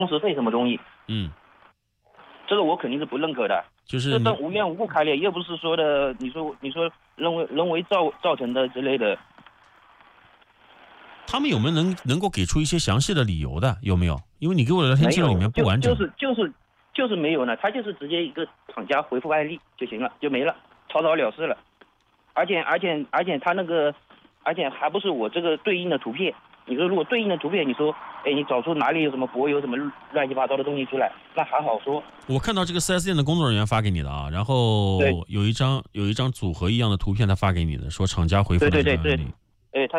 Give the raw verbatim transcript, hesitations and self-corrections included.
时费什么东西， 嗯， 这个我肯定是不认可的。 就是你这等无缘无故开裂，又不是说的，你说你说人为人为造造成的之类的。 他们有没有能能够给出一些详细的理由的？有没有？因为你给我的聊天记录里面不完整。 就就是就是就是没有呢，他就是直接一个厂家回复案例就行了，就没了，草草了事了。而且而且而且他那个，而且还不是我这个对应的图片。你说如果对应的图片，你说，哎，你找出哪里有什么柏油什么乱七八糟的东西出来，那还好说。 我看到这个 四 S 店的工作人员发给你的啊，然后有一张有一张组合一样的图片，他发给你的，说厂家回复的这个案例。 对对对对，哎，他